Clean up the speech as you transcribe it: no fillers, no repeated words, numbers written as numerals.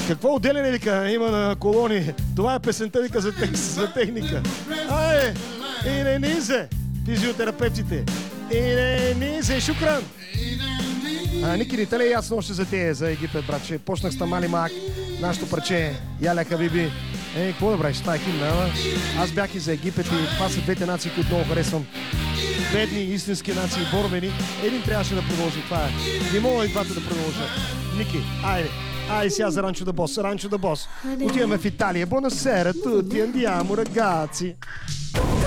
Какво отделяне, вика, има на колони? Това е песента, вика, за техника. Ай, и не низе, физиотерапевтите. И не низе, шукран. Ники, не те ли е ясно още за тея, за Египет, братче? Почнах с Тамали Мак, нашото парче, Яля Хабиби. Какво да правиш? Това е химна, ама? Аз бях и за Египет и това са двете нации, които много харесвам. Бедни, истински нации, борбени. Един трябваше да продължи, това е. Не мога и двата да продължат. Ники, айде. Айде сега за Ранчо да Бос. Ранчо да Бос. Отиваме в Италия. Buonasera a tutti, andiamo ragazzi.